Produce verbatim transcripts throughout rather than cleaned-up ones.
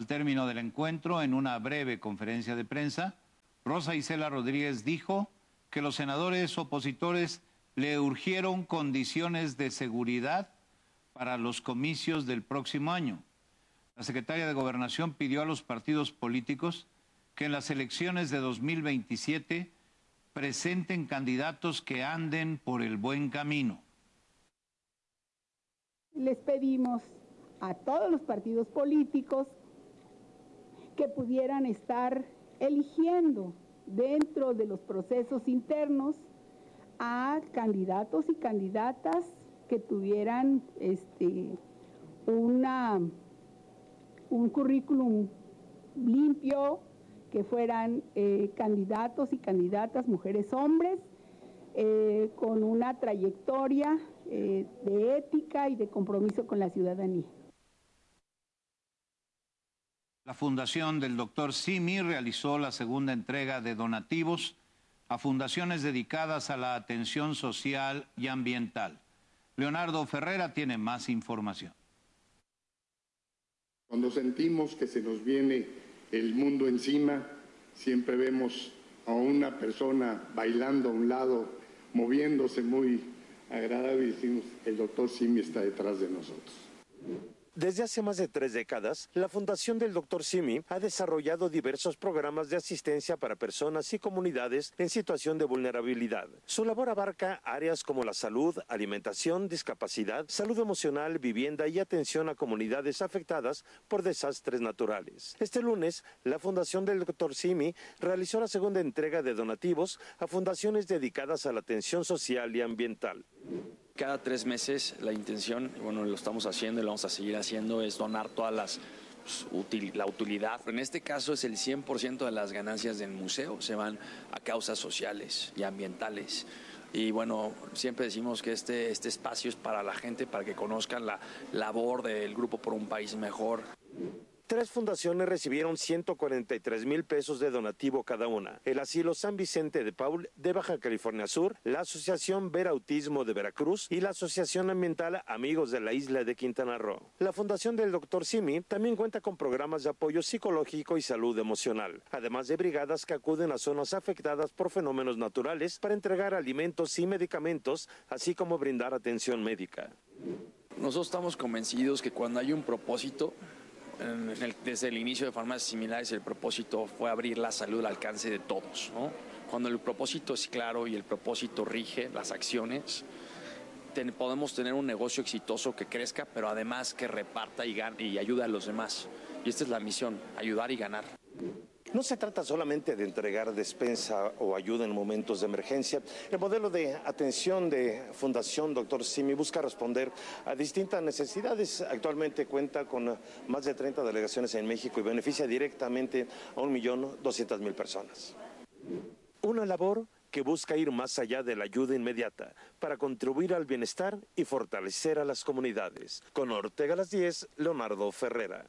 término del encuentro, en una breve conferencia de prensa, Rosa Isela Rodríguez dijo que los senadores opositores le urgieron condiciones de seguridad para los comicios del próximo año. La secretaria de Gobernación pidió a los partidos políticos que en las elecciones de dos mil veintisiete presenten candidatos que anden por el buen camino. Les pedimos a todos los partidos políticos que pudieran estar eligiendo dentro de los procesos internos a candidatos y candidatas que tuvieran este, una, un currículum limpio, que fueran eh, candidatos y candidatas, mujeres, hombres, eh, con una trayectoria eh, de ética y de compromiso con la ciudadanía. La Fundación del doctor Simi realizó la segunda entrega de donativos a fundaciones dedicadas a la atención social y ambiental. Leonardo Ferrera tiene más información. Cuando sentimos que se nos viene el mundo encima, siempre vemos a una persona bailando a un lado, moviéndose muy agradable y decimos, el doctor Simi está detrás de nosotros. Desde hace más de tres décadas, la Fundación del doctor Simi ha desarrollado diversos programas de asistencia para personas y comunidades en situación de vulnerabilidad. Su labor abarca áreas como la salud, alimentación, discapacidad, salud emocional, vivienda y atención a comunidades afectadas por desastres naturales. Este lunes, la Fundación del doctor Simi realizó la segunda entrega de donativos a fundaciones dedicadas a la atención social y ambiental. Cada tres meses la intención, bueno, lo estamos haciendo y lo vamos a seguir haciendo, es donar todas las, pues, util, la utilidad. En este caso es el cien por ciento de las ganancias del museo, se van a causas sociales y ambientales. Y bueno, siempre decimos que este, este espacio es para la gente, para que conozcan la labor del Grupo por un País Mejor. Tres fundaciones recibieron ciento cuarenta y tres mil pesos de donativo cada una. El Asilo San Vicente de Paul de Baja California Sur, la Asociación Ver Autismo de Veracruz y la Asociación Ambiental Amigos de la Isla de Quintana Roo. La Fundación del doctor Simi también cuenta con programas de apoyo psicológico y salud emocional, además de brigadas que acuden a zonas afectadas por fenómenos naturales para entregar alimentos y medicamentos, así como brindar atención médica. Nosotros estamos convencidos que cuando hay un propósito, En el, desde el inicio de Farmacias Similares, el propósito fue abrir la salud al alcance de todos, ¿no? Cuando el propósito es claro y el propósito rige las acciones, ten, podemos tener un negocio exitoso que crezca, pero además que reparta y, gane, y ayude a los demás. Y esta es la misión, ayudar y ganar. No se trata solamente de entregar despensa o ayuda en momentos de emergencia. El modelo de atención de Fundación doctor Simi busca responder a distintas necesidades. Actualmente cuenta con más de treinta delegaciones en México y beneficia directamente a un millón doscientas mil personas. Una labor que busca ir más allá de la ayuda inmediata para contribuir al bienestar y fortalecer a las comunidades. Con Ortega a las diez, Leonardo Ferrera.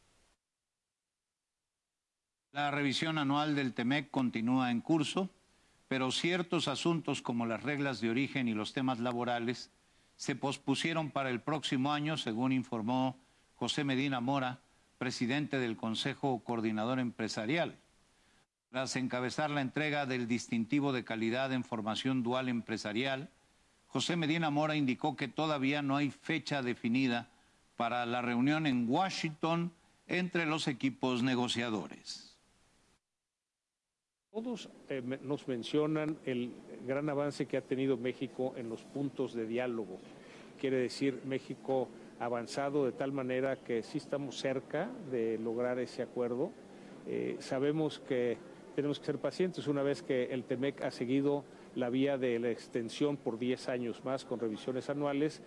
La revisión anual del TEMEC continúa en curso, pero ciertos asuntos como las reglas de origen y los temas laborales se pospusieron para el próximo año, según informó José Medina Mora, presidente del Consejo Coordinador Empresarial. Tras encabezar la entrega del distintivo de calidad en formación dual empresarial, José Medina Mora indicó que todavía no hay fecha definida para la reunión en Washington entre los equipos negociadores. Todos eh, nos mencionan el gran avance que ha tenido México en los puntos de diálogo. Quiere decir, México ha avanzado de tal manera que sí estamos cerca de lograr ese acuerdo. Eh, sabemos que tenemos que ser pacientes una vez que el TEMEC ha seguido la vía de la extensión por diez años más con revisiones anuales.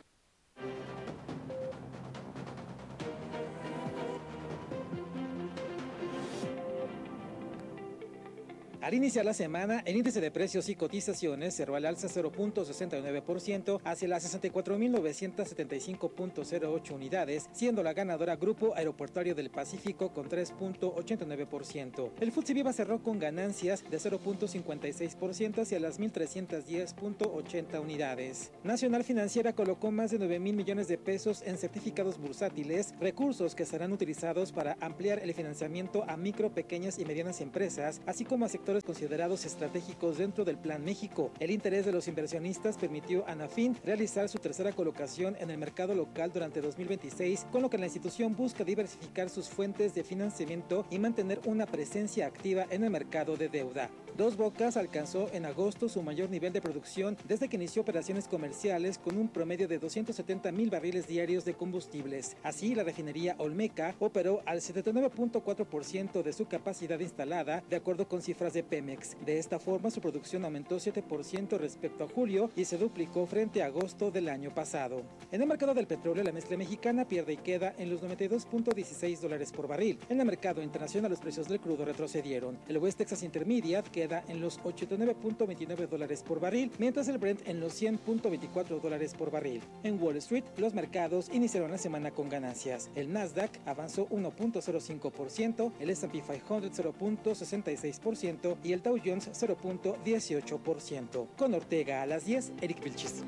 Al iniciar la semana, el índice de precios y cotizaciones cerró al alza cero punto sesenta y nueve por ciento hacia las sesenta y cuatro mil novecientos setenta y cinco punto cero ocho unidades, siendo la ganadora Grupo Aeroportuario del Pacífico con tres punto ochenta y nueve por ciento. El Futsi Viva cerró con ganancias de cero punto cincuenta y seis por ciento hacia las mil trescientos diez punto ochenta unidades. Nacional Financiera colocó más de nueve mil millones de pesos en certificados bursátiles, recursos que serán utilizados para ampliar el financiamiento a micro, pequeñas y medianas empresas, así como a sectores considerados estratégicos dentro del Plan México. El interés de los inversionistas permitió a Nafin realizar su tercera colocación en el mercado local durante dos mil veintiséis, con lo que la institución busca diversificar sus fuentes de financiamiento y mantener una presencia activa en el mercado de deuda. Dos Bocas alcanzó en agosto su mayor nivel de producción desde que inició operaciones comerciales con un promedio de doscientos setenta mil barriles diarios de combustibles. Así, la refinería Olmeca operó al setenta y nueve punto cuatro por ciento de su capacidad instalada, de acuerdo con cifras de Pemex. De esta forma, su producción aumentó siete por ciento respecto a julio y se duplicó frente a agosto del año pasado. En el mercado del petróleo, la mezcla mexicana pierde y queda en los noventa y dos punto dieciséis dólares por barril. En el mercado internacional, los precios del crudo retrocedieron. El West Texas Intermediate queda en los ochenta y nueve punto veintinueve dólares por barril, mientras el Brent en los cien punto veinticuatro dólares por barril. En Wall Street, los mercados iniciaron la semana con ganancias. El Nasdaq avanzó uno punto cero cinco por ciento, el ese and pe quinientos cero punto sesenta y seis por ciento y el Dow Jones cero punto dieciocho por ciento. Con Ortega a las diez, Eric Vilchis.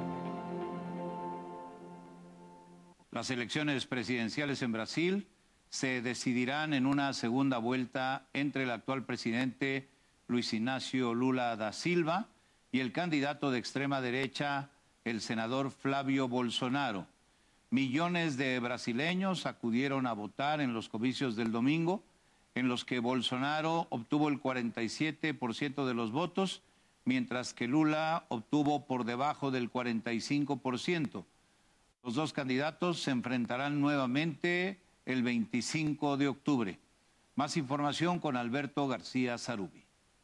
Las elecciones presidenciales en Brasil se decidirán en una segunda vuelta entre el actual presidente Luis Ignacio Lula da Silva y el candidato de extrema derecha, el senador Flavio Bolsonaro. Millones de brasileños acudieron a votar en los comicios del domingo, en los que Bolsonaro obtuvo el cuarenta y siete por ciento de los votos, mientras que Lula obtuvo por debajo del cuarenta y cinco por ciento. Los dos candidatos se enfrentarán nuevamente el veinticinco de octubre. Más información con Alberto García Zarubi.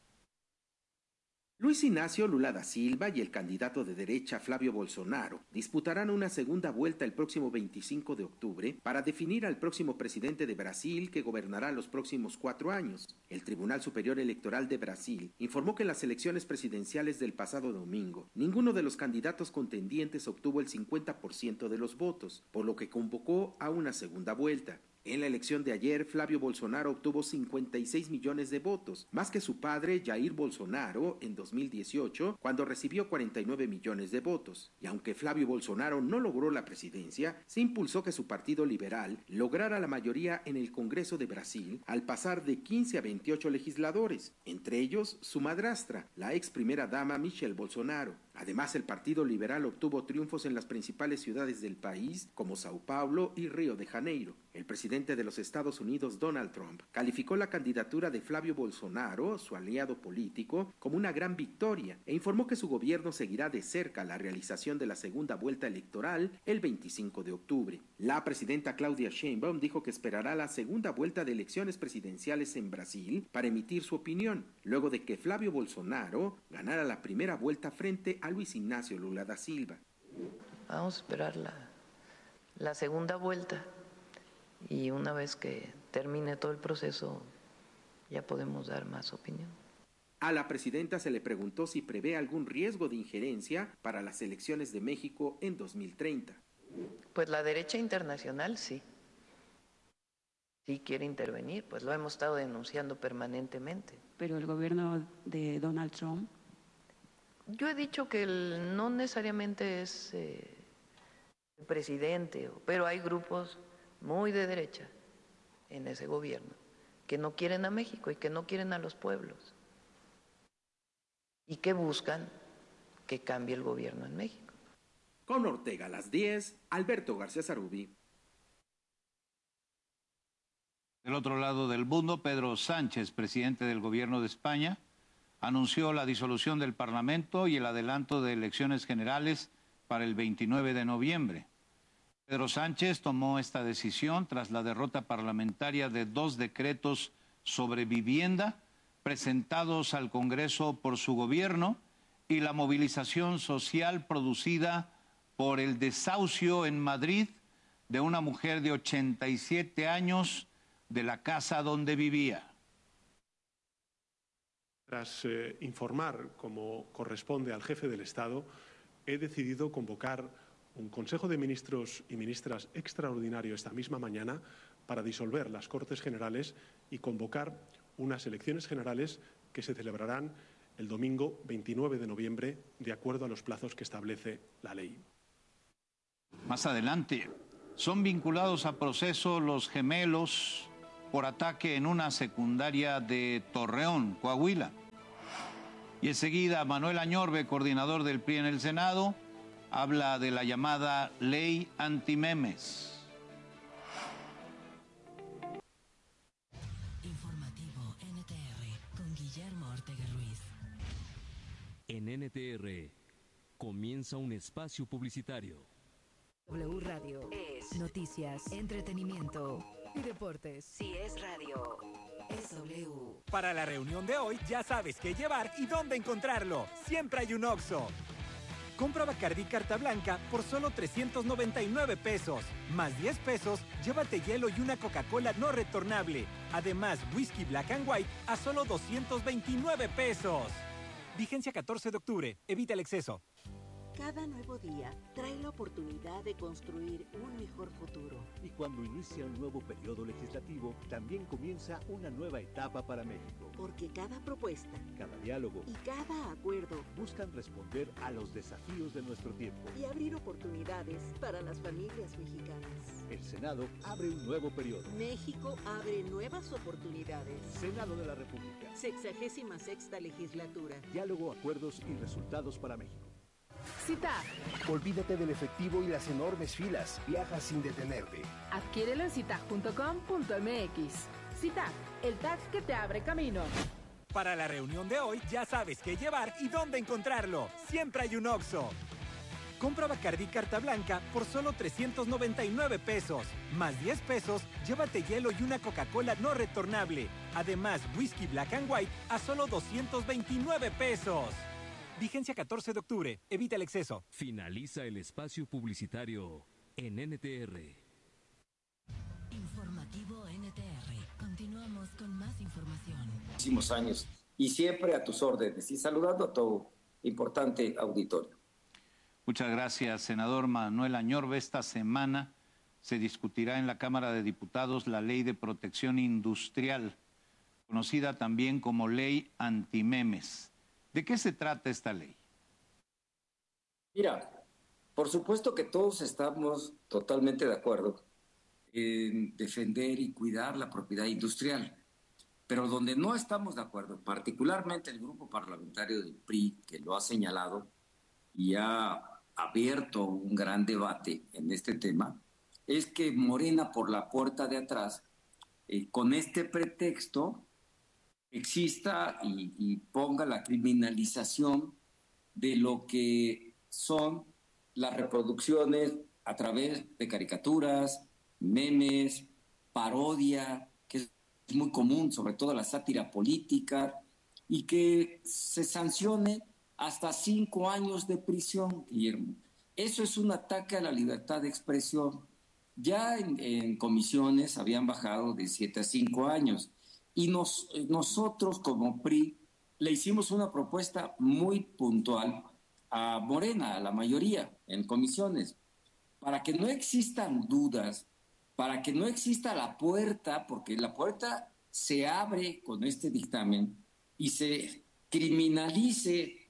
Luis Ignacio Lula da Silva y el candidato de derecha Flavio Bolsonaro disputarán una segunda vuelta el próximo veinticinco de octubre para definir al próximo presidente de Brasil que gobernará los próximos cuatro años. El Tribunal Superior Electoral de Brasil informó que en las elecciones presidenciales del pasado domingo, ninguno de los candidatos contendientes obtuvo el cincuenta por ciento de los votos, por lo que convocó a una segunda vuelta. En la elección de ayer, Flavio Bolsonaro obtuvo cincuenta y seis millones de votos, más que su padre Jair Bolsonaro en dos mil dieciocho, cuando recibió cuarenta y nueve millones de votos. Y aunque Flavio Bolsonaro no logró la presidencia, se impulsó que su partido liberal lograra la mayoría en el Congreso de Brasil al pasar de quince a veintiocho legisladores, entre ellos su madrastra, la ex primera dama Michelle Bolsonaro. Además, el Partido Liberal obtuvo triunfos en las principales ciudades del país, como Sao Paulo y Río de Janeiro. El presidente de los Estados Unidos, Donald Trump, calificó la candidatura de Flavio Bolsonaro, su aliado político, como una gran victoria e informó que su gobierno seguirá de cerca la realización de la segunda vuelta electoral el veinticinco de octubre. La presidenta Claudia Sheinbaum dijo que esperará la segunda vuelta de elecciones presidenciales en Brasil para emitir su opinión, luego de que Flavio Bolsonaro ganara la primera vuelta frente a Luis Ignacio Lula da Silva. Vamos a esperar la, la segunda vuelta y una vez que termine todo el proceso ya podemos dar más opinión. A la presidenta se le preguntó si prevé algún riesgo de injerencia para las elecciones de México en dos mil treinta. Pues la derecha internacional sí. Sí quiere intervenir, pues lo hemos estado denunciando permanentemente. Pero el gobierno de Donald Trump... Yo he dicho que el, no necesariamente es eh, el presidente, pero hay grupos muy de derecha en ese gobierno que no quieren a México y que no quieren a los pueblos y que buscan que cambie el gobierno en México. Con Ortega a las diez, Alberto García Zarubi. Del otro lado del mundo, Pedro Sánchez, presidente del gobierno de España, anunció la disolución del Parlamento y el adelanto de elecciones generales para el veintinueve de noviembre. Pedro Sánchez tomó esta decisión tras la derrota parlamentaria de dos decretos sobre vivienda presentados al Congreso por su gobierno y la movilización social producida por el desahucio en Madrid de una mujer de ochenta y siete años de la casa donde vivía. Tras eh, informar, como corresponde al jefe del Estado, he decidido convocar un Consejo de Ministros y Ministras extraordinario esta misma mañana para disolver las Cortes Generales y convocar unas elecciones generales que se celebrarán el domingo veintinueve de noviembre, de acuerdo a los plazos que establece la ley. Más adelante, son vinculados a proceso los gemelos por ataque en una secundaria de Torreón, Coahuila. Y enseguida, Manuel Añorbe, coordinador del P R I en el Senado, habla de la llamada ley antimemes. Informativo N T R con Guillermo Ortega Ruiz. En N T R comienza un espacio publicitario. W Radio es noticias, entretenimiento y deportes. Si es radio, es W. Para la reunión de hoy ya sabes qué llevar y dónde encontrarlo. Siempre hay un Oxxo. Compra Bacardí Carta Blanca por solo trescientos noventa y nueve pesos. Más diez pesos, llévate hielo y una Coca-Cola no retornable. Además, whisky Black and White a solo doscientos veintinueve pesos. Vigencia catorce de octubre. Evita el exceso. Cada nuevo día trae la oportunidad de construir un mejor futuro. Y cuando inicia un nuevo periodo legislativo, también comienza una nueva etapa para México. Porque cada propuesta, cada diálogo y cada acuerdo buscan responder a los desafíos de nuestro tiempo y abrir oportunidades para las familias mexicanas. El Senado abre un nuevo periodo. México abre nuevas oportunidades. Senado de la República. Sexagésima sexta legislatura. Diálogo, acuerdos y resultados para México. CITAG. Olvídate del efectivo y las enormes filas. Viaja sin detenerte. Adquiérelo en citag punto com punto m x. CITAG, el tag que te abre camino. Para la reunión de hoy ya sabes qué llevar y dónde encontrarlo. Siempre hay un Oxxo. Compra Bacardí Carta Blanca por solo trescientos noventa y nueve pesos. Más diez pesos, llévate hielo y una Coca-Cola no retornable. Además, whisky Black and White a solo doscientos veintinueve pesos. Vigencia catorce de octubre. Evita el exceso. Finaliza el espacio publicitario en N T R. Informativo N T R. Continuamos con más información. Muchísimos años y siempre a tus órdenes. Y saludando a tu importante auditorio. Muchas gracias, senador Manuel Añorbe. Esta semana se discutirá en la Cámara de Diputados la Ley de Protección Industrial, conocida también como Ley Antimemes. ¿De qué se trata esta ley? Mira, por supuesto que todos estamos totalmente de acuerdo en defender y cuidar la propiedad industrial, pero donde no estamos de acuerdo, particularmente el grupo parlamentario del P R I, que lo ha señalado y ha abierto un gran debate en este tema, es que Morena por la puerta de atrás, eh, con este pretexto, exista y, y ponga la criminalización de lo que son las reproducciones a través de caricaturas, memes, parodia, que es muy común, sobre todo la sátira política, y que se sancione hasta cinco años de prisión, Guillermo. Eso es un ataque a la libertad de expresión. Ya en, en comisiones habían bajado de siete a cinco años. Y nos, nosotros como P R I le hicimos una propuesta muy puntual a Morena, a la mayoría en comisiones, para que no existan dudas, para que no exista la puerta, porque la puerta se abre con este dictamen y se criminalice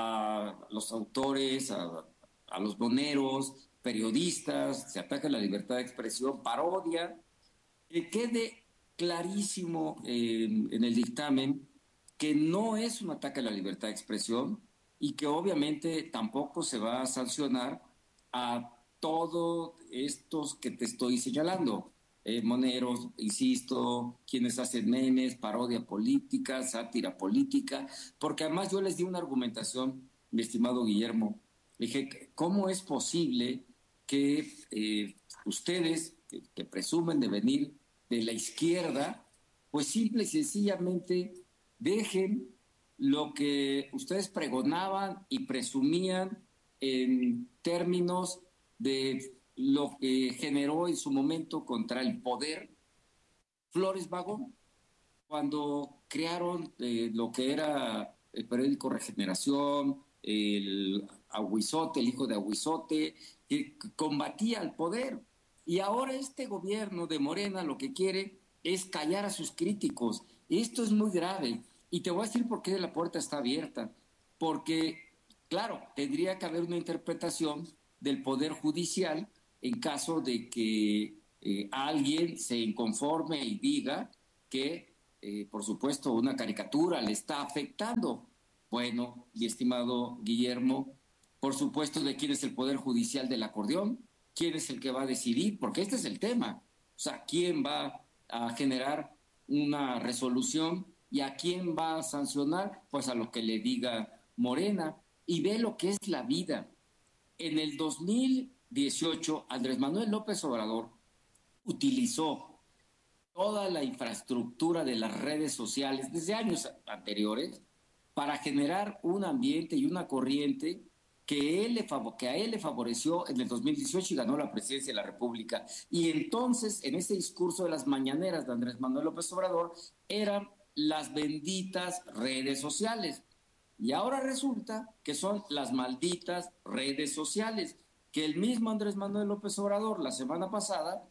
a los autores, a, a los boneros, periodistas, se ataca la libertad de expresión, parodia, que quede clarísimo eh, en el dictamen que no es un ataque a la libertad de expresión y que obviamente tampoco se va a sancionar a todos estos que te estoy señalando. Eh, moneros, insisto, quienes hacen memes, parodia política, sátira política, porque además yo les di una argumentación, mi estimado Guillermo. Le dije, ¿cómo es posible que eh, ustedes, que, que presumen de venir de la izquierda, pues simple y sencillamente dejen lo que ustedes pregonaban y presumían en términos de lo que generó en su momento contra el poder Flores Magón? cuando crearon eh, lo que era el periódico Regeneración, el Aguizote, el hijo de Aguizote, que combatía al poder. Y ahora este gobierno de Morena lo que quiere es callar a sus críticos. Esto es muy grave. Y te voy a decir por qué la puerta está abierta. Porque, claro, tendría que haber una interpretación del Poder Judicial en caso de que eh, alguien se inconforme y diga que, eh, por supuesto, una caricatura le está afectando. Bueno, mi estimado Guillermo, por supuesto, ¿de quién es el Poder Judicial del acordeón? ¿Quién es el que va a decidir? Porque este es el tema. O sea, ¿quién va a generar una resolución y a quién va a sancionar? Pues a lo que le diga Morena. Y ve lo que es la vida. En el dos mil dieciocho, Andrés Manuel López Obrador utilizó toda la infraestructura de las redes sociales desde años anteriores para generar un ambiente y una corriente que, él le fav- que a él le favoreció en el dos mil dieciocho y ganó la presidencia de la República. Y entonces, en ese discurso de las mañaneras de Andrés Manuel López Obrador, eran las benditas redes sociales. Y ahora resulta que son las malditas redes sociales, que el mismo Andrés Manuel López Obrador la semana pasada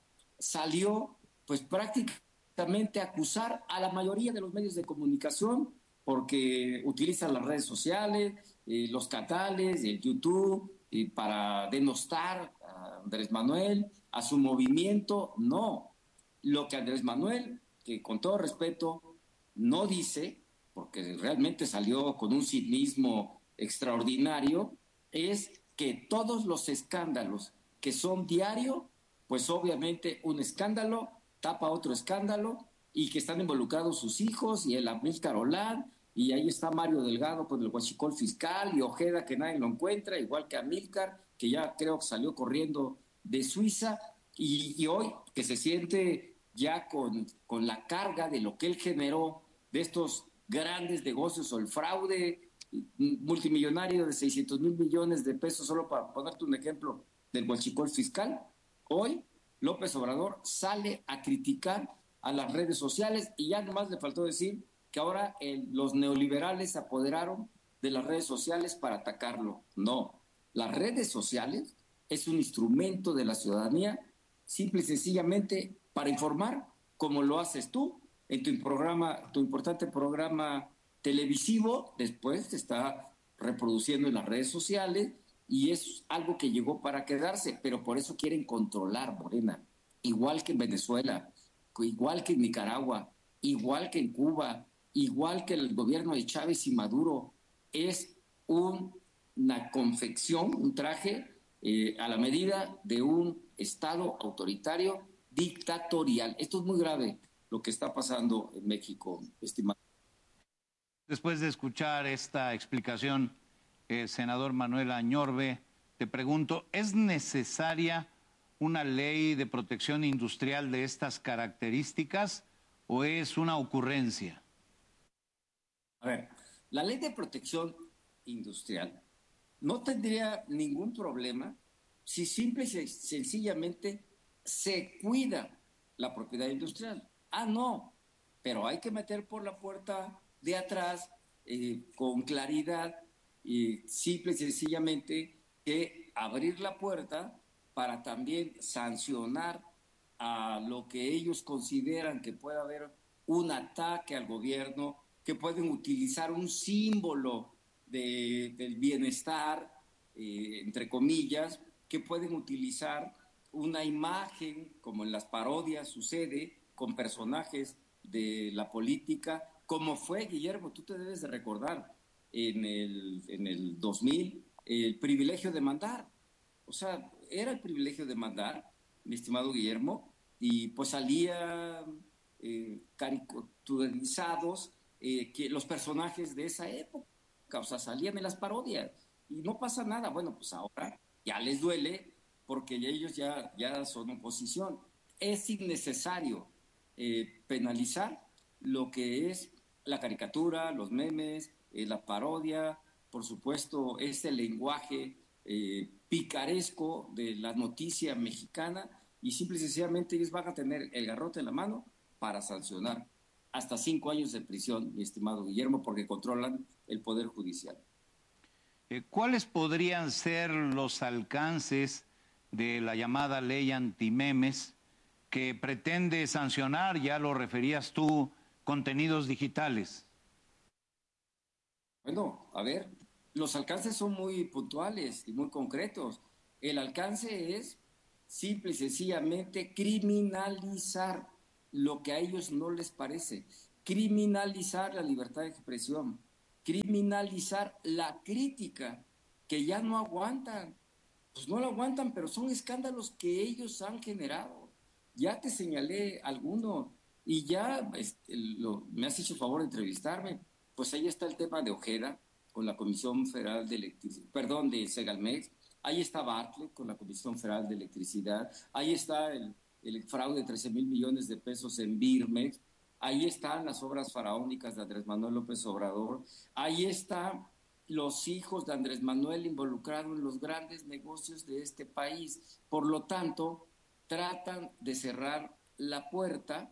salió pues prácticamente a acusar a la mayoría de los medios de comunicación porque utilizan las redes sociales, eh, los canales, el YouTube, eh, para denostar a Andrés Manuel, a su movimiento. No, lo que Andrés Manuel, que con todo respeto, no dice, porque realmente salió con un cinismo extraordinario, es que todos los escándalos que son diario, pues obviamente un escándalo tapa otro escándalo y que están involucrados sus hijos y el Amílcar Olán, y ahí está Mario Delgado con el huachicol fiscal y Ojeda que nadie lo encuentra, igual que Amílcar, que ya creo que salió corriendo de Suiza, y, y hoy que se siente ya con, con la carga de lo que él generó, de estos grandes negocios o el fraude multimillonario de seiscientos mil millones de pesos, solo para ponerte un ejemplo del huachicol fiscal. Hoy López Obrador sale a criticar a las redes sociales y ya nomás le faltó decir que ahora el, los neoliberales se apoderaron de las redes sociales para atacarlo. No, las redes sociales es un instrumento de la ciudadanía simple y sencillamente para informar, como lo haces tú en tu programa, tu importante programa televisivo. Después se está reproduciendo en las redes sociales y es algo que llegó para quedarse, pero por eso quieren controlar, Morena, igual que en Venezuela, igual que en Nicaragua, igual que en Cuba, igual que el gobierno de Chávez y Maduro. Es un, una confección, un traje eh, a la medida de un Estado autoritario dictatorial. Esto es muy grave, lo que está pasando en México, estimado. Después de escuchar esta explicación, eh, senador Manuel Añorbe, te pregunto, ¿es necesaria una ley de protección industrial de estas características o es una ocurrencia? A ver, la ley de protección industrial no tendría ningún problema si simple y sencillamente se cuida la propiedad industrial. Ah, no, pero hay que meter por la puerta de atrás eh, con claridad y simple y sencillamente que abrir la puerta para también sancionar a lo que ellos consideran que puede haber un ataque al gobierno, que pueden utilizar un símbolo de, del bienestar, eh, entre comillas, que pueden utilizar una imagen, como en las parodias sucede, con personajes de la política, como fue, Guillermo, tú te debes de recordar, en el, en el dos mil, el privilegio de mandar. O sea, era el privilegio de mandar, mi estimado Guillermo, y pues salía eh, caricaturizados eh, que los personajes de esa época, o sea, salían en las parodias, y no pasa nada. Bueno, pues ahora ya les duele, porque ellos ya, ya son oposición. Es innecesario eh, penalizar lo que es la caricatura, los memes, eh, la parodia, por supuesto, este lenguaje eh, picaresco de la noticia mexicana, y simple y sencillamente ellos van a tener el garrote en la mano para sancionar. hasta cinco años de prisión, mi estimado Guillermo, porque controlan el Poder Judicial. Eh, ¿Cuáles podrían ser los alcances de la llamada ley antimemes que pretende sancionar, ya lo referías tú, contenidos digitales? Bueno, a ver, los alcances son muy puntuales y muy concretos. El alcance es simple y sencillamente criminalizar lo que a ellos no les parece, criminalizar la libertad de expresión, criminalizar la crítica, que ya no aguantan. Pues no lo aguantan, pero son escándalos que ellos han generado. Ya te señalé alguno y ya este, lo, me has hecho favor de entrevistarme. Pues ahí está el tema de Ojeda con la Comisión Federal de Electricidad, perdón, de Segalmex. Ahí está Bartlett con la Comisión Federal de Electricidad. Ahí está el, el fraude de trece mil millones de pesos en Birmex. Ahí están las obras faraónicas de Andrés Manuel López Obrador. Ahí están los hijos de Andrés Manuel involucrados en los grandes negocios de este país. Por lo tanto, tratan de cerrar la puerta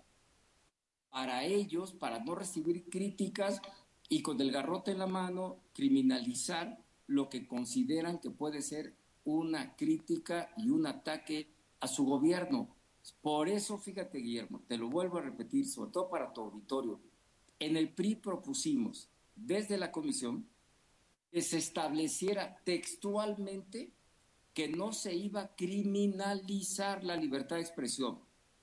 para ellos, para no recibir críticas y con el garrote en la mano criminalizar lo que consideran que puede ser una crítica y un ataque a su gobierno. Por eso, fíjate, Guillermo, te lo vuelvo a repetir, sobre todo para tu auditorio, en el P R I propusimos desde la comisión que se estableciera textualmente que no se iba a criminalizar la libertad de expresión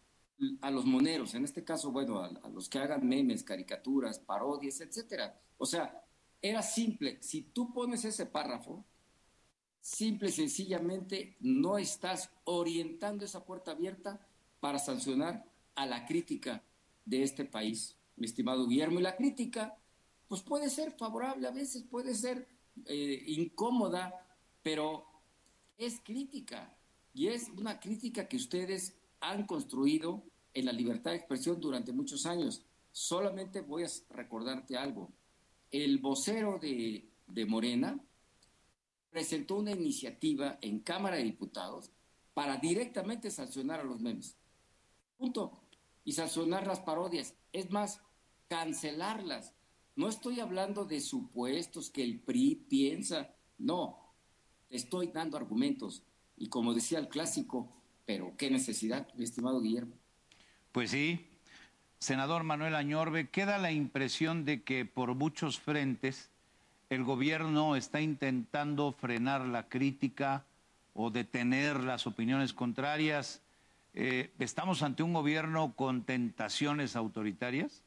a los moneros, en este caso, bueno, a, a los que hagan memes, caricaturas, parodias, etcétera. O sea, era simple. Si tú pones ese párrafo, simple y sencillamente no estás orientando esa puerta abierta para sancionar a la crítica de este país, mi estimado Guillermo. Y la crítica, pues puede ser favorable, a veces puede ser eh, incómoda, pero es crítica. Y es una crítica que ustedes han construido en la libertad de expresión durante muchos años. Solamente voy a recordarte algo. El vocero de, de Morena presentó una iniciativa en Cámara de Diputados para directamente sancionar a los memes. Punto. Y sancionar las parodias. Es más, cancelarlas. No estoy hablando de supuestos que el P R I piensa. No. Te estoy dando argumentos. Y como decía el clásico, pero qué necesidad, mi estimado Guillermo. Pues sí. Senador Manuel Añorbe, queda la impresión de que por muchos frentes el gobierno está intentando frenar la crítica o detener las opiniones contrarias. Eh, ¿Estamos ante un gobierno con tentaciones autoritarias?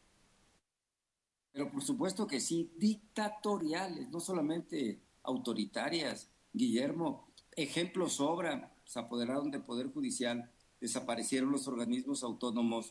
Pero por supuesto que sí, dictatoriales, no solamente autoritarias, Guillermo. Ejemplos sobran. Se apoderaron del Poder Judicial, desaparecieron los organismos autónomos,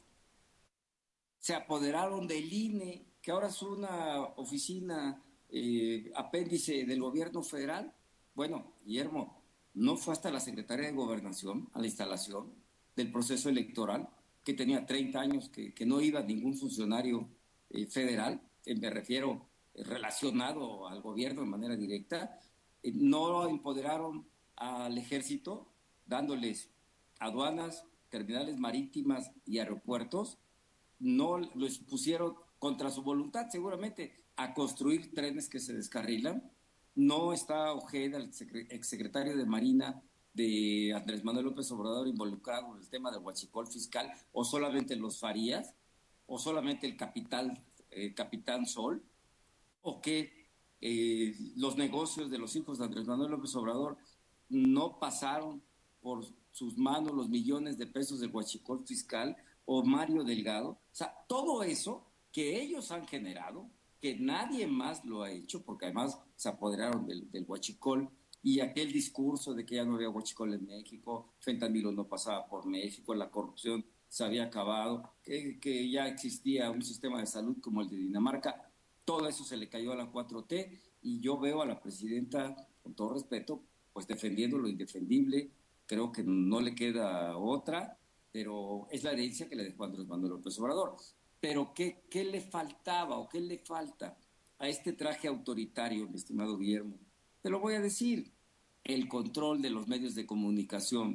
se apoderaron del I N E, que ahora es una oficina eh, apéndice del gobierno federal. Bueno, Guillermo, ¿no fue hasta la Secretaría de Gobernación a la instalación del proceso electoral, que tenía treinta años, que, que no iba ningún funcionario eh, federal, eh, me refiero eh, relacionado al gobierno de manera directa? Eh, no empoderaron al ejército, dándoles aduanas, terminales marítimas y aeropuertos. No los pusieron contra su voluntad, seguramente, a construir trenes que se descarrilan. No está Ojeda, el exsecretario de Marina de Andrés Manuel López Obrador, involucrado en el tema del huachicol fiscal, o solamente los Farías, o solamente el capitán, eh, Capitán Sol, o que eh, los negocios de los hijos de Andrés Manuel López Obrador no pasaron por sus manos los millones de pesos del huachicol fiscal, o Mario Delgado. O sea, todo eso que ellos han generado, que nadie más lo ha hecho, porque además se apoderaron del, del huachicol, y aquel discurso de que ya no había huachicol en México, fentanilo no pasaba por México, la corrupción se había acabado, que, que ya existía un sistema de salud como el de Dinamarca. Todo eso se le cayó a la cuatro T, y yo veo a la presidenta, con todo respeto, pues defendiendo lo indefendible. Creo que no le queda otra, pero es la herencia que le dejó Andrés Manuel López Obrador. Pero ¿qué, qué le faltaba o qué le falta a este traje autoritario, mi estimado Guillermo? Te lo voy a decir: el control de los medios de comunicación.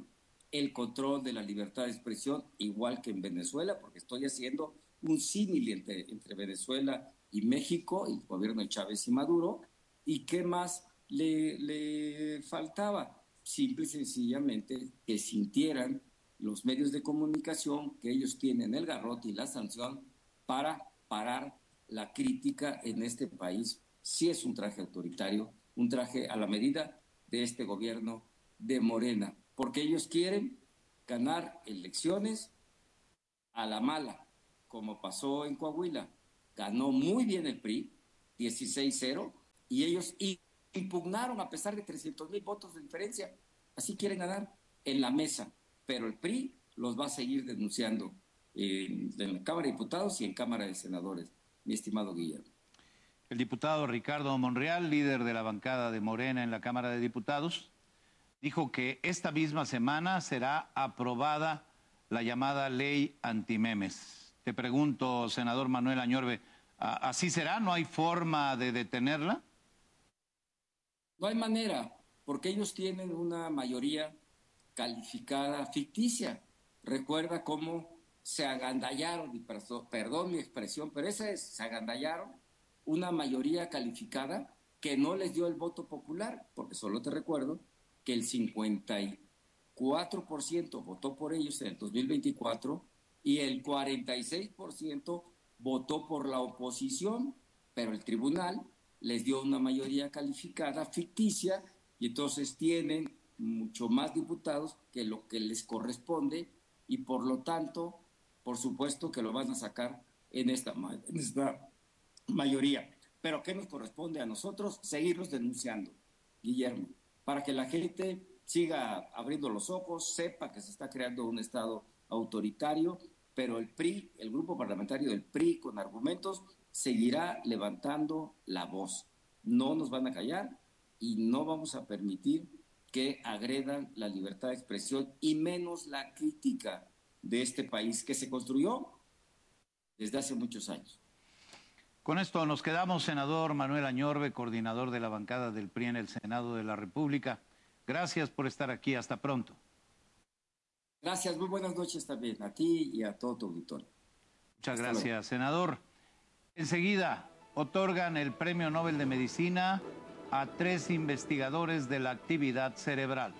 el control de la libertad de expresión, igual que en Venezuela, porque estoy haciendo un símil entre, entre Venezuela y México, el gobierno de Chávez y Maduro. ¿Y qué más le, le faltaba? Simple y sencillamente que sintieran los medios de comunicación que ellos tienen el garrote y la sanción para parar la crítica en este país. Sí es un traje autoritario, un traje a la medida de este gobierno de Morena, porque ellos quieren ganar elecciones a la mala, como pasó en Coahuila. Ganó muy bien el P R I, dieciséis cero, y ellos impugnaron a pesar de trescientos mil votos de diferencia. Así quieren ganar en la mesa, pero el P R I los va a seguir denunciando en, en la Cámara de Diputados y en Cámara de Senadores, mi estimado Guillermo. El diputado Ricardo Monreal, líder de la bancada de Morena en la Cámara de Diputados, dijo que esta misma semana será aprobada la llamada ley antimemes. Te pregunto, senador Manuel Añorbe, ¿así será? ¿No hay forma de detenerla? No hay manera, porque ellos tienen una mayoría calificada ficticia. Recuerda cómo se agandallaron, y perdón mi expresión, pero esa es, se agandallaron una mayoría calificada que no les dio el voto popular, porque solo te recuerdo que el cincuenta y cuatro por ciento votó por ellos en el dos mil veinticuatro y el cuarenta y seis por ciento votó por la oposición, pero el tribunal les dio una mayoría calificada ficticia y entonces tienen mucho más diputados que lo que les corresponde y por lo tanto, por supuesto que lo van a sacar en esta, en esta mayoría. Pero ¿qué nos corresponde a nosotros? Seguirlos denunciando, Guillermo, para que la gente siga abriendo los ojos, sepa que se está creando un Estado autoritario, pero el P R I, el grupo parlamentario del P R I, con argumentos, seguirá levantando la voz. No nos van a callar y no vamos a permitir que agredan la libertad de expresión y menos la crítica de este país que se construyó desde hace muchos años. Con esto nos quedamos, senador Manuel Añorbe, coordinador de la bancada del P R I en el Senado de la República. Gracias por estar aquí. Hasta pronto. Gracias. Muy buenas noches también a ti y a todo tu auditorio. Muchas Hasta gracias, luego. Senador. Enseguida otorgan el Premio Nobel de Medicina a tres investigadores de la actividad cerebral.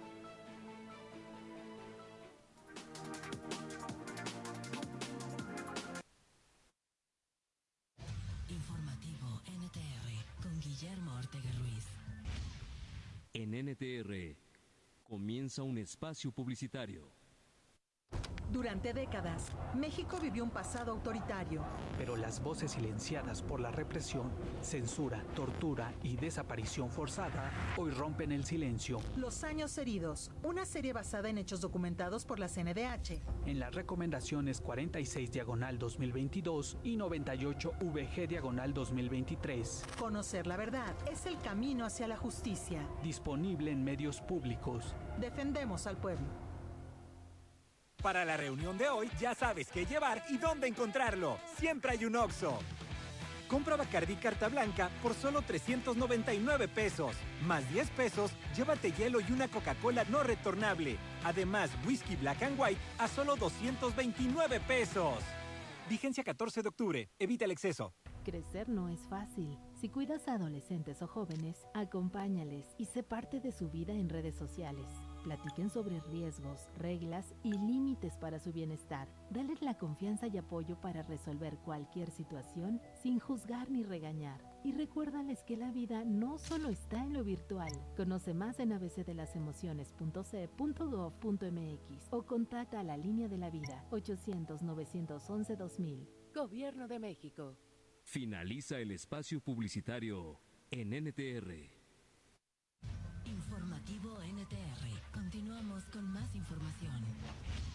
Informativo N T R con Guillermo Ortega Ruiz. En N T R comienza un espacio publicitario. Durante décadas, México vivió un pasado autoritario. Pero las voces silenciadas por la represión, censura, tortura y desaparición forzada hoy rompen el silencio. Los años heridos, una serie basada en hechos documentados por la C N D H. En las recomendaciones cuarenta y seis diagonal dos mil veintidós y noventa y ocho V G diagonal dos mil veintitrés. Conocer la verdad es el camino hacia la justicia. Disponible en medios públicos. Defendemos al pueblo. Para la reunión de hoy ya sabes qué llevar y dónde encontrarlo. Siempre hay un Oxxo. Compra Bacardí Carta Blanca por solo trescientos noventa y nueve pesos. Más diez pesos, llévate hielo y una Coca-Cola no retornable. Además, whisky Black and White a solo doscientos veintinueve pesos. Vigencia catorce de octubre. Evita el exceso. Crecer no es fácil. Si cuidas a adolescentes o jóvenes, acompáñales y sé parte de su vida en redes sociales. Platiquen sobre riesgos, reglas y límites para su bienestar. Dales la confianza y apoyo para resolver cualquier situación sin juzgar ni regañar. Y recuérdales que la vida no solo está en lo virtual. Conoce más en a b c de las emociones punto c e punto gov punto m x o contacta a la línea de la vida ochocientos, novecientos once, dos mil. Gobierno de México. Finaliza el espacio publicitario en N T R. Informativo N T R. Continuamos con más información.